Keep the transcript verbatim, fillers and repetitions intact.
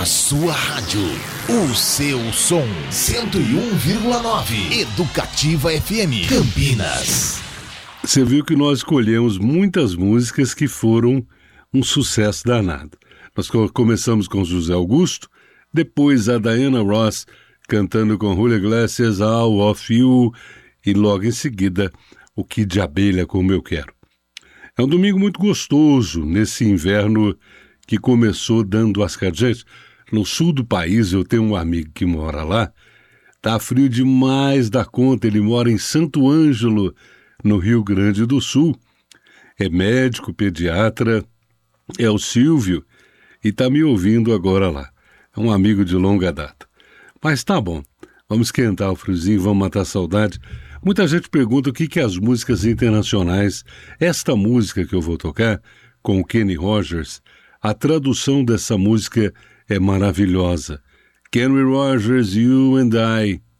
A sua rádio, o seu som, cento e um vírgula nove, Educativa F M, Campinas. Você viu que nós escolhemos muitas músicas que foram um sucesso danado. Nós começamos com José Augusto, depois a Diana Ross cantando com Julio Iglesias, All of You, e logo em seguida o Que de Abelha Como Eu Quero. É um domingo muito gostoso nesse inverno que começou dando as caras. Gente, no sul do país eu tenho um amigo que mora lá, tá frio demais da conta, ele mora em Santo Ângelo, no Rio Grande do Sul, é médico, pediatra, é o Silvio, e tá me ouvindo agora lá. É um amigo de longa data. Mas tá bom, vamos esquentar o friozinho, vamos matar a saudade. Muita gente pergunta o que que as músicas internacionais, esta música que eu vou tocar, com o Kenny Rogers, a tradução dessa música é maravilhosa. Kenny Rogers, You and I.